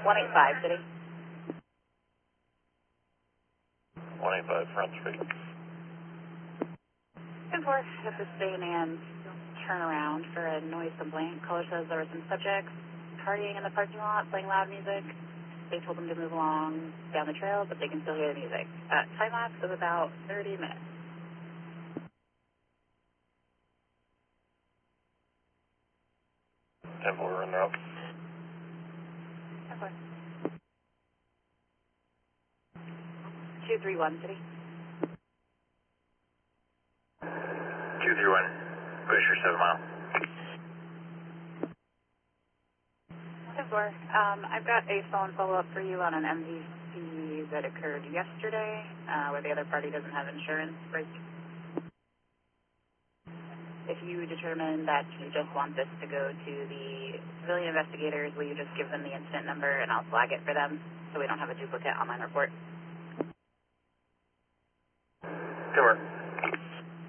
185 City. 185 Front Street. 10-4, have to stay and turn around for a noise complaint. Caller says there were some subjects partying in the parking lot, playing loud music. They told them to move along down the trail, but they can still hear the music. Time lapse of about 30 minutes. 10-4, run route. 10-4. 231 City. 231, Glacier 7 mile. 10-4. I've got a phone follow-up for you on an MVC that occurred yesterday, where the other party doesn't have insurance. Right? If you determine that you just want this to go to the civilian investigators, will you just give them the incident number and I'll flag it for them so we don't have a duplicate online report? Good work.